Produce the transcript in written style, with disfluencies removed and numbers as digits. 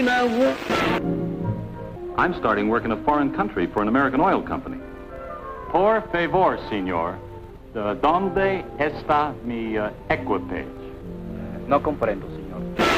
I'm starting work in a foreign country for an American oil company. Por favor, señor. ¿Dónde está mi equipage? No comprendo, señor.